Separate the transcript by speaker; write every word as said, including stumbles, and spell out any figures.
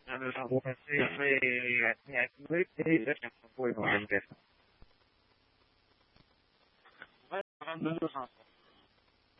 Speaker 1: Allora, buonasera, lei mi ha detto poi non è detto.